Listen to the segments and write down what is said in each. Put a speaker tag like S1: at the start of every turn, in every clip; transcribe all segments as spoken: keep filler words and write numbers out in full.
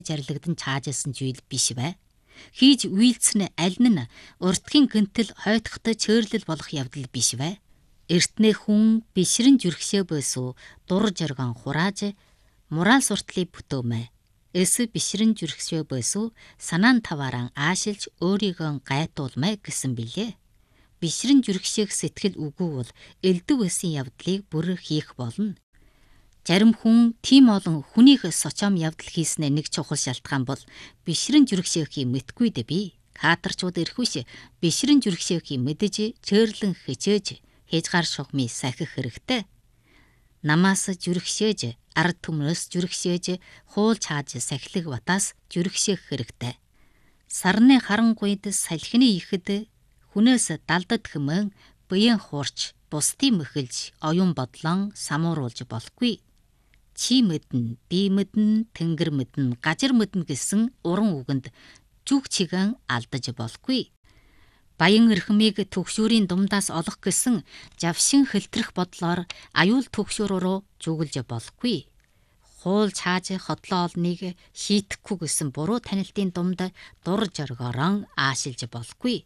S1: зарлигдан чаажсан зүйл биш бай. Хийж үйлцэн аль нь уртгийн гэнтэл хойтхтой чөөрлөл болох явдал биш бай. Эртнээ хүн бишрэн зүрхсээ бөсөө дур жарган хурааж мурал суртлыг бүтөөмэ. Эс бишрэн зүрхсээ бөсөө санаан тавааран аашилж өөрийгөө гайтуулмэ гэсэн билээ. Бишрэн зүрхсээх сэтгэл үгүй бол элдв эсийн явдлыг бүр хийх болно. Зарим хүн тийм олон хүнийх сочом явдал хийснээр нэг чухал шалтгаан бол бишрэн зүрхсээхийг мэдгүй дээ би. Каатарчууд эрхвиш бишрэн зүрхсээхийг мэдэж чөөрлөн хичээж хязгаар шугмыг сахих хэрэгтэй. Намаас зүрхсээж, ард түмнөөс зүрхсээж, хуул чааж сахилэг батаас зүрхсээх хэрэгтэй. Сарны харангуйд салхины ихэд хүнээс далдад хэмээн буян хуурч, бусдын мөхөлж, оюун бодлон самууруулж болохгүй. Чи мэднэ, би мэднэ, тэнгэр мэднэ, гажир мэднэ гэсэн уран үгэнд зүг чигэн алдаж болохгүй. Баян эрхмийг төгшүүрийн думдаас олох гэсэн завшин хэлтрэх бодлоор аюул төгшүүрөөрөө зүгэлж болохгүй. Хуул чааж хотлоо олныг шийтгэхгүй гэсэн буруу танилтын думд дур жоргоорон аашилж болохгүй.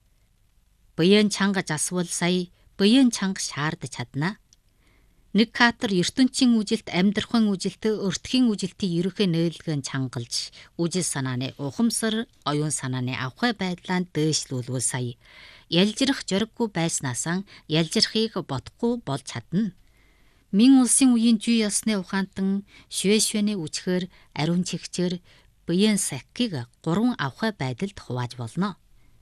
S1: Буян чанга засвал сая буян чанга шаардаж чадна. Нэг катар ертөнцийн үжилт амьдрахын үжилт өртгийн үжилтийн ерөхөө нээлгэн чангалж үжил санааны ухамсар оюун санааны авхай байдлаа дээшлүүлвэл сая ялжрах жориггүй байснаасаа ялжрахыг бодохгүй болж чадна. Мин улсын үеийн зүй ёсны ухаантан швэшвэний үчгээр ариун чигчээр буян сахиг гурван авхай байдалд хувааж болно.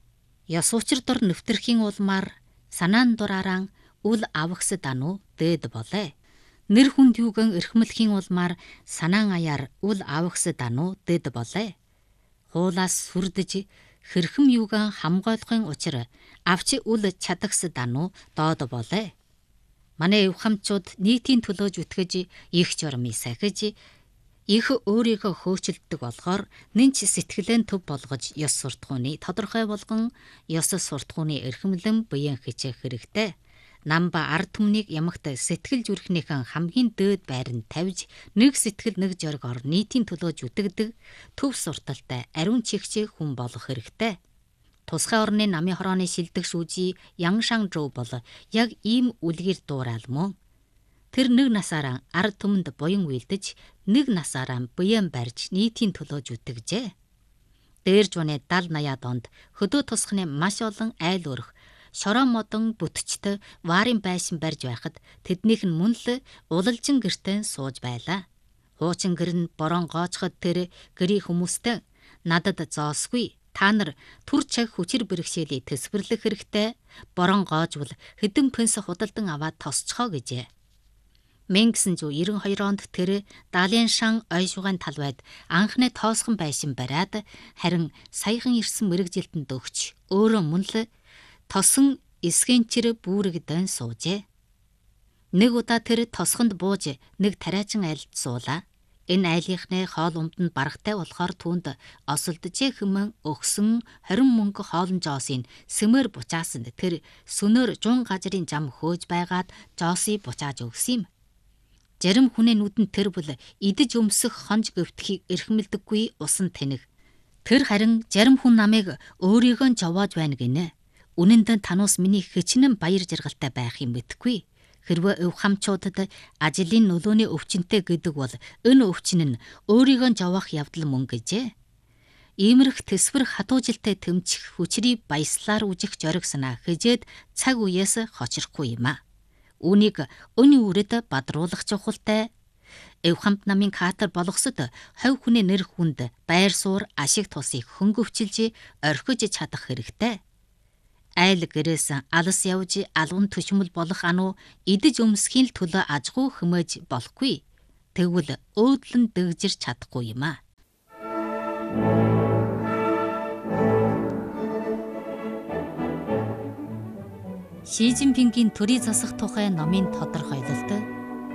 S1: Ёс учир дор нэвтэрхийн улмаар санаан дураараа үл авахс дануу дээд болээ. Нэр хүнд юуган эрхмэлхийн улмаар санаан аяар үл авахс дануу дээд болээ. Хуулаас сүрдэж хэрхэм юуган хамгаалахын учир авчи үл чадахс дануу доод болээ. Манай эвхамчууд нийтийн төлөө зүтгэж их жормыг сахиж их өөрийгөө хөөцөлдөг болохоор нэнч сэтгэлэн төв болгож ёс суртахууны тодорхой болгон ёс суртахууны эрхэмлэн буян хичээх хэрэгтэй. Намба ард түмнийг ямагт сэтгэл зүрхнийхэн хамгийн дээд байранд тавьж нэг сэтгэл нэг жоргоор нийтийн төлөө зүтгэдэг төв сурталтай ариун чигч хүн болох хэрэгтэй. Тусгай орны намын хорооны шилдэг шүүжи Яншан Жоо бол яг ийм үлгэр дуурал мөн. Тэр нэг насаараа ард түмэнд буян үйлдэж, нэг насаараа буян барьж нийтийн төлөө зүтгэжээ. Дээр жууны даал наяад онд хөдөө тусхны маш олон айл өрх шороо модон бүтчтэй варын байшин барьж байхад тэднийх нь мөн л улалжин гэртээ сууж байлаа. Хуучин гэр нь борон гоочход тэр гэрийн хүмүүстэй надад зоосгүй. Та нар түр чаг хүчир бэрхшээлийг төсвөрлөх хэрэгтэй. Борон гоожвол хэдэн пенс худалдан аваад тосцохоо гэжээ. мэн гэсэн зуун девяносто хоёр онд тэр Даляншан ойшугайн талбайд анхны тоосхон байшин бариад харин саяхан ирсэн мэрэгжилтэнд өгч өөрөө мөн л тосон эсгэнчэр бүрэгдэн суужээ. Нэг удаа тэр тосхонд бууж нэг тариачин айлд суулаа. Энэ айлынхны хоол умданд барахтай болохоор түүнд осолдожээ хэмээн өгсөн хорин мөнгө хоолн жоосыг сэмээр бучаасан тэр сүнээр жун газрын зам хөөж байгаад жоосыг бучааж өгсөн юм. Зарим хүний нүдэнд тэр бол идэж өмсөх хонж гөвтхийг эрхмэлдэггүй усан тэнэг. Тэр харин зарим хүн намайг өөрийгөө жовоож байна гинэ. Үнэн дээр тануус миний хичнээн баяр жаргалтай байхыг мэдгүй. Хэрвээ эвхамчуудад ажлын нөлөөний өвчнөд гэдэг бол энэ өвчин нь өөрийгөө жовоох явдал мөн гэжээ. Иймэрх төсвөр хатуужилтай төмчих хүчрийг баяслаар үжих жориг санаа хижээд цаг үеэс хочрохгүй юм а. Үүнийг өн үүрэд бадруулах чухалтай. Эвхамт намын катар болгосод хов хүний нэр хүнд байр суур ашиг тусыг хөнгөвчилж орхиж чадах хэрэгтэй. Айл гэрээс алс явж алган төшмөл болох ануу идэж өмсхийн төлөө ажгүй хэмээж болохгүй. Тэгвэл өөдлөн дэгжир чадахгүй юм а. Ши Жинпингийн төрийн засах тухай номын тодорхойлолт